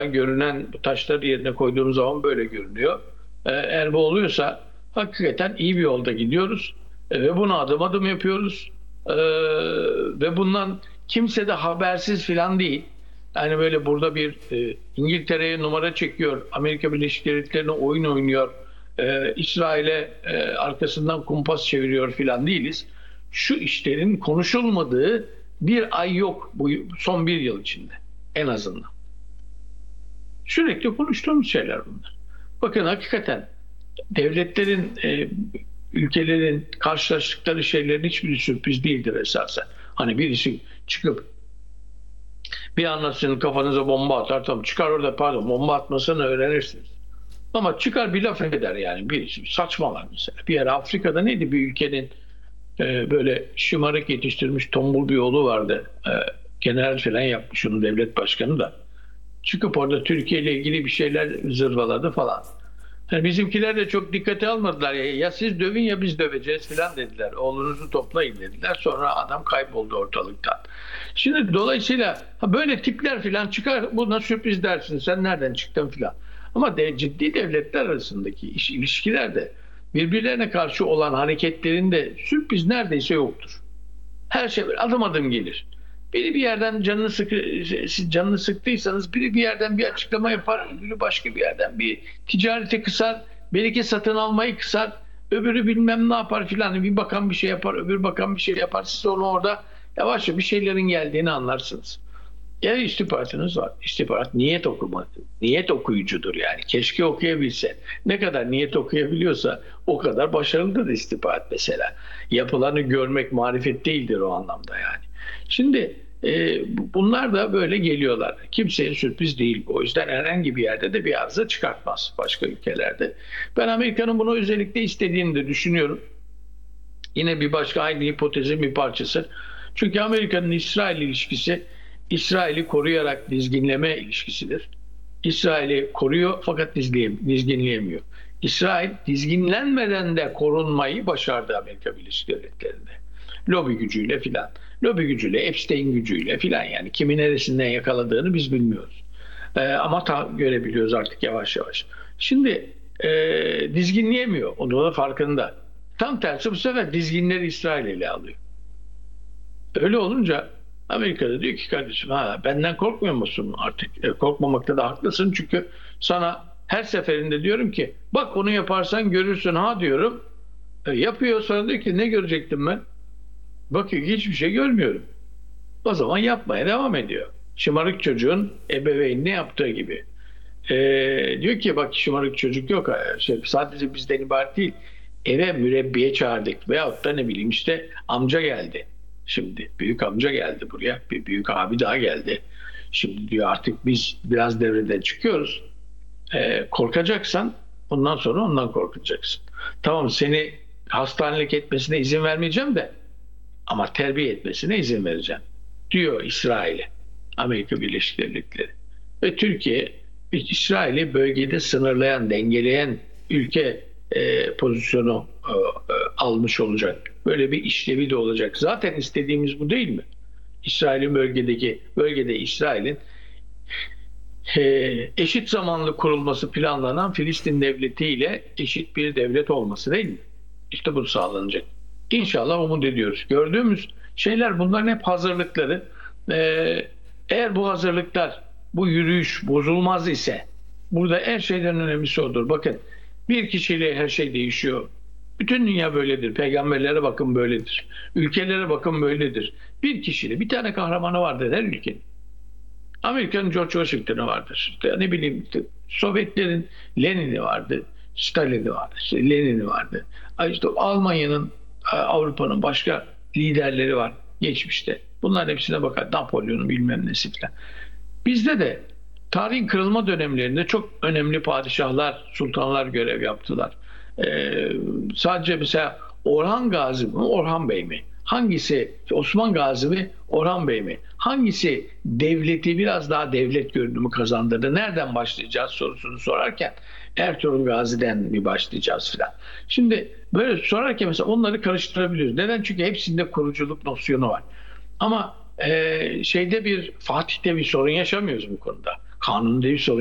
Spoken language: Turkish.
görünen bu taşları yerine koyduğumuz zaman böyle görünüyor. Eğer bu oluyorsa hakikaten iyi bir yolda gidiyoruz. Ve bunu adım adım yapıyoruz. E, Ve bundan kimse de habersiz falan değil. Yani böyle burada bir İngiltere'ye numara çekiyor, Amerika Birleşik Devletleri'ne oyun oynuyor, İsrail'e arkasından kumpas çeviriyor falan değiliz. Şu işlerin konuşulmadığı bir ay yok bu son bir yıl içinde en azından. Sürekli konuştuğumuz şeyler bunlar. Bakın hakikaten devletlerin, ülkelerin karşılaştıkları şeylerin hiçbiri sürpriz değildir esasen. Hani birisi çıkıp bir anda sizin kafanıza bomba atar, tamam çıkar orada pardon bomba atmasını öğrenirsiniz. Ama çıkar bir laf eder yani birisi saçmalar mesela. Bir yer Afrika'da neydi bir ülkenin böyle şımarık yetiştirmiş tombul bir oğlu vardı. General falan yapmış onun devlet başkanı da. Çıkıp orada Türkiye ile ilgili bir şeyler zırvaladı falan. Yani bizimkiler de çok dikkate almadılar. Ya siz dövün ya biz döveceğiz falan dediler. Oğlunuzu toplayın dediler. Sonra adam kayboldu ortalıktan. Şimdi dolayısıyla böyle tipler falan çıkar. Buna sürpriz dersin. Sen nereden çıktın falan. Ama ciddi devletler arasındaki ilişkilerde birbirlerine karşı olan hareketlerinde sürpriz neredeyse yoktur. Her şey böyle adım adım gelir. Biri bir yerden siz canını sıktıysanız biri bir yerden bir açıklama yapar, öbürü başka bir yerden bir ticareti kısar, belki satın almayı kısar, öbürü bilmem ne yapar filan. Bir bakan bir şey yapar, öbür bakan bir şey yapar. Siz onu orada yavaşça bir şeylerin geldiğini anlarsınız. Ya istihbaratınız var. İstihbarat niyet okumak, niyet okuyucudur yani. Keşke okuyabilse. Ne kadar niyet okuyabiliyorsa o kadar başarılıdır istihbarat mesela. Yapılanı görmek marifet değildir o anlamda yani. Şimdi bunlar da böyle geliyorlar. Kimseye sürpriz değil. O yüzden herhangi bir yerde de bir arıza çıkartmaz başka ülkelerde. Ben Amerika'nın bunu özellikle istediğini de düşünüyorum. Yine bir başka aynı hipotezin bir parçası. Çünkü Amerika'nın İsrail ilişkisi İsrail'i koruyarak dizginleme ilişkisidir. İsrail'i koruyor fakat dizginleyemiyor. İsrail dizginlenmeden de korunmayı başardı Amerika Birleşik Devletleri'nde. Lobi gücüyle filan. Lobi gücüyle, Epstein gücüyle filan yani kimi neresinden yakaladığını biz bilmiyoruz. Ama görebiliyoruz artık yavaş yavaş. Şimdi dizginleyemiyor. Onun da farkında. Tam tersi bu sefer dizginleri İsrail ile alıyor. Öyle olunca Amerika'da diyor ki kardeşim benden korkmuyor musun artık? Korkmamakta da haklısın çünkü sana her seferinde diyorum ki bak onu yaparsan görürsün ha diyorum. Yapıyor sonra diyor ki ne görecektim ben? Bakıyor ki hiçbir şey görmüyorum. O zaman yapmaya devam ediyor. Şımarık çocuğun ebeveynine yaptığı gibi. Diyor ki bak şımarık çocuk yok. Sadece bizden ibaret değil. Eve mürebbiye çağırdık. Veyahut da ne bileyim işte amca geldi. Şimdi büyük amca geldi buraya. Bir büyük abi daha geldi. Şimdi diyor artık biz biraz devreden çıkıyoruz. Korkacaksan ondan sonra ondan korkacaksın. Tamam seni hastanelik etmesine izin vermeyeceğim de ama terbiye etmesine izin vereceğim. Diyor İsrail'e. Amerika Birleşik Devletleri. Ve Türkiye İsrail'i bölgede sınırlayan, dengeleyen ülke pozisyonu almış olacak. Böyle bir işlevi de olacak. Zaten istediğimiz bu değil mi? İsrail'in bölgede İsrail'in eşit zamanlı kurulması planlanan Filistin devleti ile eşit bir devlet olması değil mi? İşte bu sağlanacak. İnşallah umut ediyoruz. Gördüğümüz şeyler bunların hep hazırlıkları. Eğer bu hazırlıklar, bu yürüyüş bozulmaz ise burada her şeyden önemlisi odur. Bakın bir kişiyle her şey değişiyor. Bütün dünya böyledir. Peygamberlere bakın böyledir. Ülkelere bakın böyledir. Bir kişiyle bir tane kahramanı vardır her ülkenin. Amerika'nın George Washington'ı vardır. İşte ne bileyim işte Sovyetlerin Lenin'i vardı. Stalin'i vardı. İşte Lenin'i vardı. İşte Almanya'nın Avrupa'nın başka liderleri var geçmişte. Bunların hepsine bakar. Napolyon'un bilmem nesi falan. Bizde de tarihin kırılma dönemlerinde çok önemli padişahlar, sultanlar görev yaptılar. Sadece mesela Orhan Gazi mi, Orhan Bey mi? Hangisi Osman Gazi mi, Orhan Bey mi? Hangisi devleti biraz daha devlet görünümü kazandırdı? Nereden başlayacağız sorusunu sorarken Ertuğrul Gazi'den mi başlayacağız filan. Şimdi böyle sorarken mesela onları karıştırabiliyoruz. Neden? Çünkü hepsinde kuruculuk nosyonu var. Ama Fatih'te bir sorun yaşamıyoruz bu konuda. Kanun değilse